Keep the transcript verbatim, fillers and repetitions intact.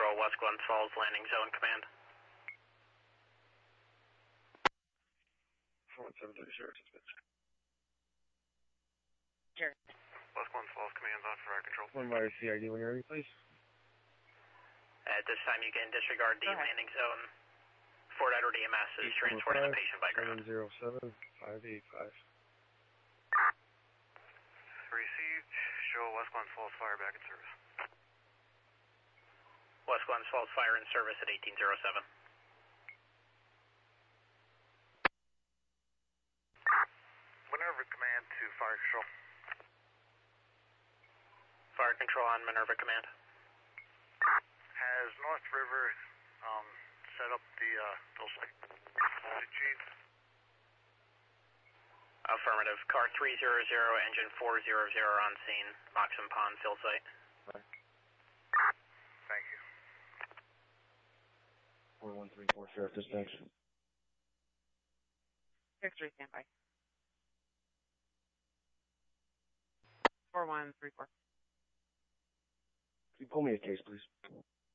Control, West Glens Falls Landing Zone Command. four one seven three, Sheriff Dispatch. Sure. West Glens Falls Command's on fire control. One virus C I D when you're ready, please. At this time, you can disregard the Okay. landing zone. Fort Edward E M S is transporting the patient by ground. seven zero seven five eight five. Received. Show West Glens Falls Fire back in service. West Glens Falls Fire in service at eighteen oh seven. Minerva Command to Fire Control. Fire Control on Minerva Command. Has North River um, set up the uh, those chief? Affirmative. Car three hundred, engine four hundred on scene. Moxon Pond fill site. Thank you. four one three four, Sheriff Dispatch. six three, standby. four one three four. Can you pull me a case, please?